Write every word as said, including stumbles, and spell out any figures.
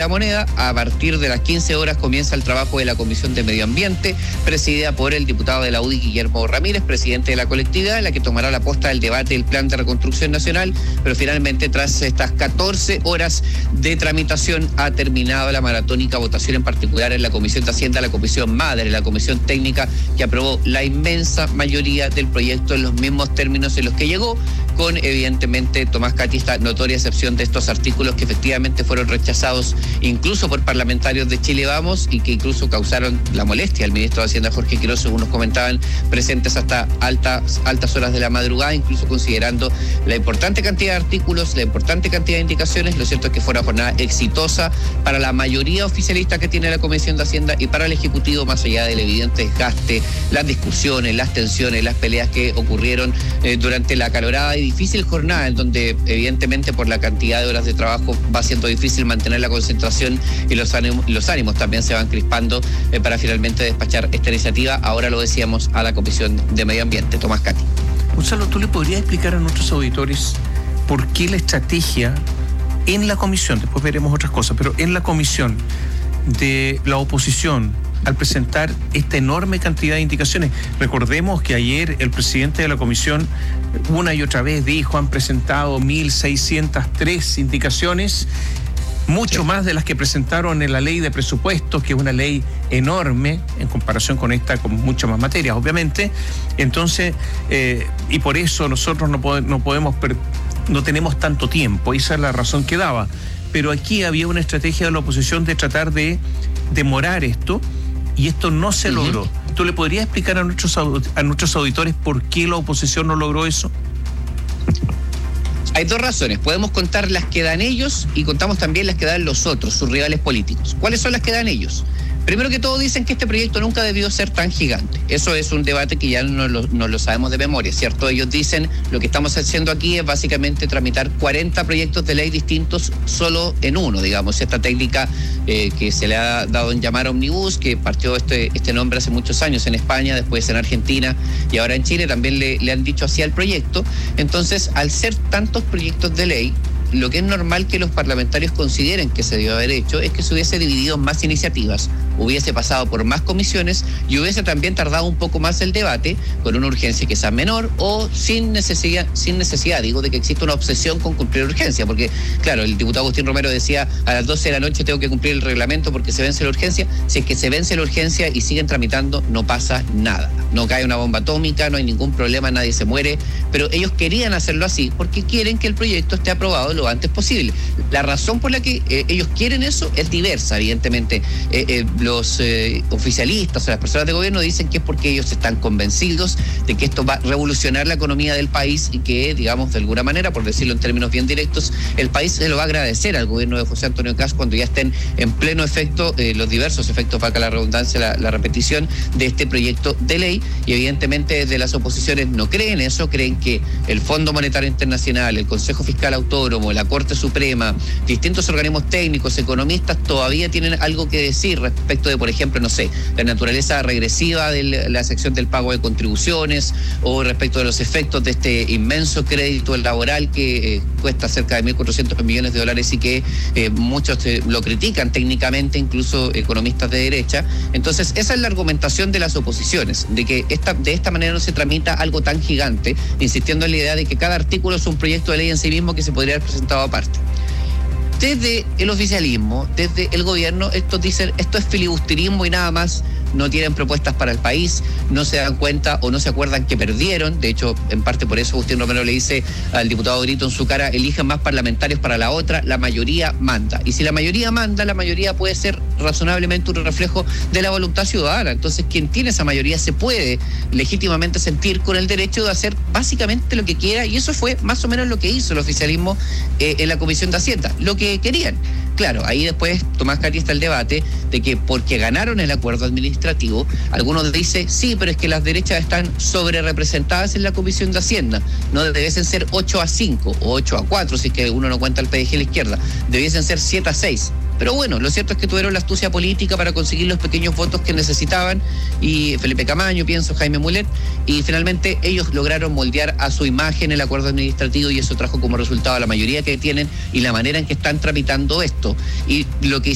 La Moneda. A partir de las quince horas comienza el trabajo de la Comisión de Medio Ambiente, presidida por el diputado de la U D I, Guillermo Ramírez, presidente de la colectividad, la que tomará la posta del debate del Plan de Reconstrucción Nacional, pero finalmente tras estas catorce horas de tramitación ha terminado la maratónica votación, en particular en la Comisión de Hacienda, la Comisión Madre, la Comisión Técnica, que aprobó la inmensa mayoría del proyecto en los mismos términos en los que llegó, con evidentemente, Tomás Cati, esta notoria excepción de estos artículos que efectivamente fueron rechazados incluso por parlamentarios de Chile Vamos y que incluso causaron la molestia al ministro de Hacienda, Jorge Quiroz, según nos comentaban, presentes hasta altas, altas horas de la madrugada, incluso considerando la importante cantidad de artículos, la importante cantidad de indicaciones. Lo cierto es que fue una jornada exitosa para la mayoría oficialista que tiene la Comisión de Hacienda y para el Ejecutivo, más allá del evidente desgaste, las discusiones, las tensiones, las peleas que ocurrieron eh, durante la acalorada y difícil jornada, en donde evidentemente por la cantidad de horas de trabajo va siendo difícil mantener la concentración y los ánimos, los ánimos también se van crispando eh, para finalmente despachar esta iniciativa. Ahora lo decíamos a la Comisión de Medio Ambiente. Tomás Cati. Gonzalo, ¿tú le podrías explicar a nuestros auditores por qué la estrategia en la comisión, después veremos otras cosas, pero en la comisión de la oposición al presentar esta enorme cantidad de indicaciones? Recordemos que ayer el presidente de la comisión una y otra vez dijo: han presentado mil seiscientas tres indicaciones, mucho sí. más de las que presentaron en la ley de presupuestos, que es una ley enorme en comparación con esta, con muchas más materias, obviamente. Entonces, eh, y por eso nosotros no, pod- no podemos, per- no tenemos tanto tiempo, esa es la razón que daba. Pero aquí había una estrategia de la oposición de tratar de demorar esto, y esto no se uh-huh. logró. ¿Tú le podrías explicar a nuestros, a nuestros auditores por qué la oposición no logró eso? Hay dos razones. Podemos contar las que dan ellos y contamos también las que dan los otros, sus rivales políticos. ¿Cuáles son las que dan ellos? Primero que todo, dicen que este proyecto nunca debió ser tan gigante. Eso es un debate que ya no lo, no lo sabemos de memoria, ¿cierto? Ellos dicen, lo que estamos haciendo aquí es básicamente tramitar cuarenta proyectos de ley distintos solo en uno, digamos. Esta técnica eh, que se le ha dado en llamar Omnibus, que partió este, este nombre hace muchos años en España, después en Argentina y ahora en Chile, también le, le han dicho así al proyecto. Entonces, al ser tantos proyectos de ley, lo que es normal que los parlamentarios consideren que se debió haber hecho es que se hubiese dividido en más iniciativas, hubiese pasado por más comisiones y hubiese también tardado un poco más el debate, con una urgencia que sea menor o sin necesidad, sin necesidad, digo, de que exista una obsesión con cumplir urgencia, porque claro, el diputado Agustín Romero decía, a las doce de la noche tengo que cumplir el reglamento porque se vence la urgencia. Si es que se vence la urgencia y siguen tramitando, no pasa nada, no cae una bomba atómica, no hay ningún problema, nadie se muere, pero ellos querían hacerlo así porque quieren que el proyecto esté aprobado lo antes posible. La razón por la que eh, ellos quieren eso es diversa, evidentemente. Eh, eh, los eh, oficialistas o las personas de gobierno dicen que es porque ellos están convencidos de que esto va a revolucionar la economía del país y que, digamos, de alguna manera, por decirlo en términos bien directos, el país se lo va a agradecer al gobierno de José Antonio Kast cuando ya estén en pleno efecto, eh, los diversos efectos, valga la redundancia, la, la repetición de este proyecto de ley. Y evidentemente desde las oposiciones no creen eso, creen que el Fondo Monetario Internacional, el Consejo Fiscal Autónomo, la Corte Suprema, distintos organismos técnicos, economistas, todavía tienen algo que decir respecto de, por ejemplo, no sé, la naturaleza regresiva de la sección del pago de contribuciones o respecto de los efectos de este inmenso crédito laboral que eh, cuesta cerca de mil cuatrocientos millones de dólares y que eh, muchos eh, lo critican técnicamente, incluso economistas de derecha. Entonces, esa es la argumentación de las oposiciones, de que esta, de esta manera no se tramita algo tan gigante, insistiendo en la idea de que cada artículo es un proyecto de ley en sí mismo que se podría haber presentado aparte. Desde el oficialismo, desde el gobierno, estos dicen, esto es filibusterismo y nada más, no tienen propuestas para el país, no se dan cuenta o no se acuerdan que perdieron. De hecho, en parte por eso Agustín Romero le dice al diputado Brito en su cara, elijan más parlamentarios para la otra, la mayoría manda. Y si la mayoría manda, la mayoría puede ser razonablemente un reflejo de la voluntad ciudadana. Entonces, quien tiene esa mayoría se puede legítimamente sentir con el derecho de hacer básicamente lo que quiera, y eso fue más o menos lo que hizo el oficialismo eh, en la Comisión de Hacienda, lo que querían. Claro, ahí después Tomás Cati está el debate de que porque ganaron el acuerdo administrativo, algunos dicen, sí, pero es que las derechas están sobre representadas en la Comisión de Hacienda, no debiesen ser ocho a cinco o ocho a cuatro, si es que uno no cuenta el P D G a la izquierda, debiesen ser siete a seis. Pero bueno, lo cierto es que tuvieron la astucia política para conseguir los pequeños votos que necesitaban, y Felipe Camaño, pienso, Jaime Mulet, y finalmente ellos lograron moldear a su imagen el acuerdo administrativo, y eso trajo como resultado la mayoría que tienen y la manera en que están tramitando esto. Y lo que